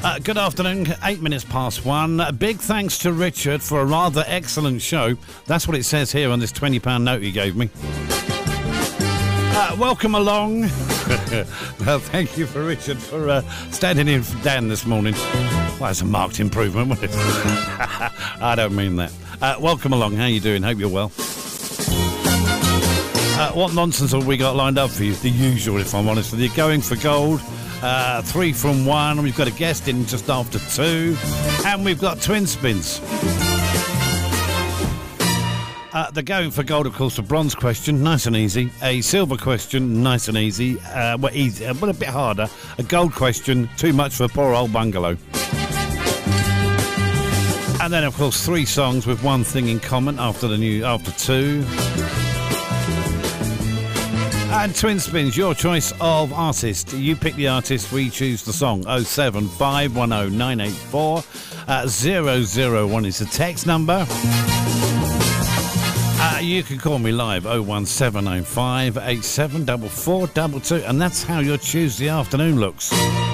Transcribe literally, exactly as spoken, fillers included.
Uh, good afternoon, eight minutes past one. A big thanks to Richard for a rather excellent show. That's what it says here on this twenty pound note he gave me. Uh, welcome along. Well, thank you for Richard for uh, standing in for Dan this morning. Well, that's a marked improvement, wasn't it? I don't mean that. Uh, welcome along. How you doing? Hope you're well. Uh, what nonsense have we got lined up for you? The usual, if I'm honest with you. Going for gold. Uh, three from one. We've got a guest in just after two. And we've got twin spins. Uh, the going for gold, of course, a bronze question, nice and easy. A silver question, nice and easy. Uh, well, easy, but a bit harder. A gold question, too much for a poor old bungalow. And then, of course, three songs with one thing in common after the new after two. And twin spins, your choice of artist. You pick the artist, we choose the song. oh seven five one oh nine eight four uh, zero zero one is the text number. Uh, you can call me live, oh one seven oh five eight seven four four two two, and that's how your Tuesday afternoon looks.